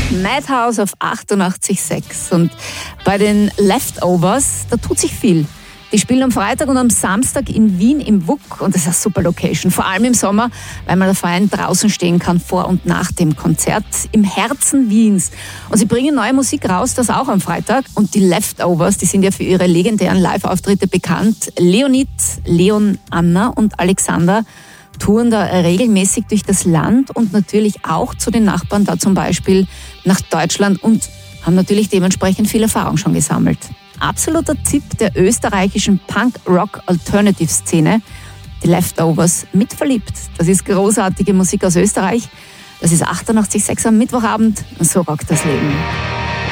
Madhouse auf 88,6. Und bei den Leftovers, da tut sich viel. Die spielen am Freitag und am Samstag in Wien im WUK und das ist eine super Location. Vor allem im Sommer, weil man da fein draußen stehen kann vor und nach dem Konzert im Herzen Wiens. Und sie bringen neue Musik raus, das auch am Freitag. Und die Leftovers, die sind ja für ihre legendären Live-Auftritte bekannt. Leonid, Leon, Anna und Alexander touren da regelmäßig durch das Land und natürlich auch zu den Nachbarn, da zum Beispiel nach Deutschland und haben natürlich dementsprechend viel Erfahrung schon gesammelt. Absoluter Tipp der österreichischen Punk-Rock-Alternative-Szene. Die Leftovers mit verliebt. Das ist großartige Musik aus Österreich. Das ist 88,6 am Mittwochabend. Und so rockt das Leben.